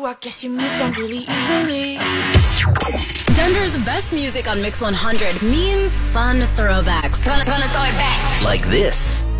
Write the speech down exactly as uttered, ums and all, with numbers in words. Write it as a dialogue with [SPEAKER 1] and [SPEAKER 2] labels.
[SPEAKER 1] I guess you moved on really easily.
[SPEAKER 2] Denver's best music on Mix one hundred means fun throwbacks.
[SPEAKER 3] Gonna, gonna throw it back.
[SPEAKER 4] Like this.